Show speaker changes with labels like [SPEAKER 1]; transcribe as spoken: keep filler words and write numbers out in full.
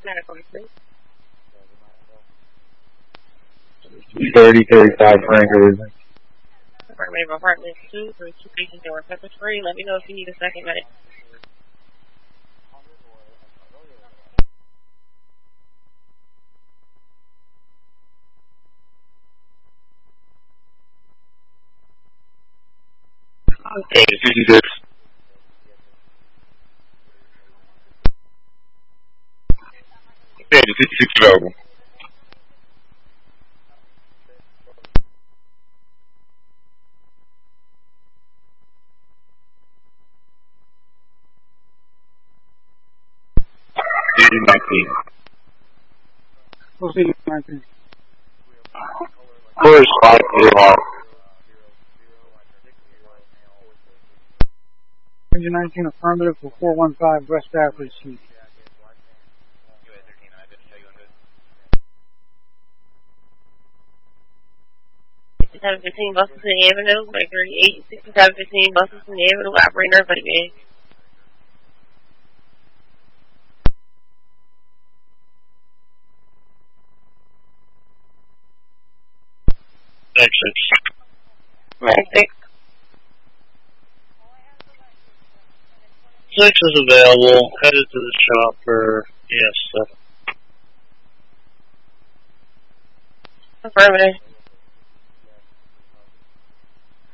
[SPEAKER 1] thirty, thirty-five Frank Irving.
[SPEAKER 2] Apartment, apartment two, three, two patients that were pepper spray. Let me know if you need a second minute.
[SPEAKER 1] Okay, fifty-six. Okay, fifty-six available. eighty nineteen.
[SPEAKER 3] What's eighty nineteen?
[SPEAKER 1] First five zero.
[SPEAKER 3] Engine nineteen affirmative for four one five West Stafford Street.
[SPEAKER 2] sixty-seven fifteen buses in the Avenue, by thirty-eight, sixty-seven fifteen buses in the Avenue, operator, but again.
[SPEAKER 1] Exit.
[SPEAKER 2] ninety-six.
[SPEAKER 4] Six is available. Headed to the shop for yes.
[SPEAKER 2] Affirmative.